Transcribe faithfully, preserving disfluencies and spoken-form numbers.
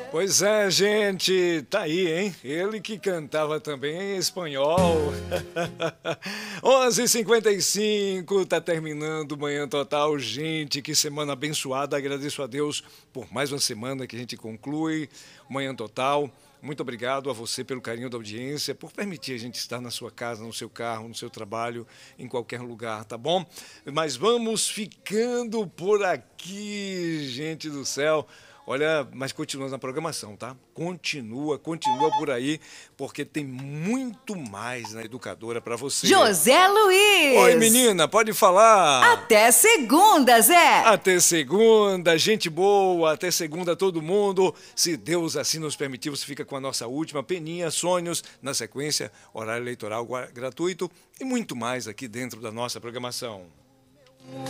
Pois é, gente, tá aí, hein? Ele que cantava também em espanhol. onze e cinquenta e cinco, tá terminando o Manhã Total. Gente, que semana abençoada. Agradeço a Deus por mais uma semana que a gente conclui o Manhã Total. Muito obrigado a você pelo carinho da audiência, por permitir a gente estar na sua casa, no seu carro, no seu trabalho, em qualquer lugar, tá bom? Mas vamos ficando por aqui, gente do céu. Olha, mas continua na programação, tá? Continua, continua por aí, porque tem muito mais na Educadora para você. José Luiz! Oi, menina, pode falar. Até segunda, Zé! Até segunda, gente boa, até segunda todo mundo. Se Deus assim nos permitir, você fica com a nossa última Peninha, Sonhos, na sequência, horário eleitoral gratuito e muito mais aqui dentro da nossa programação.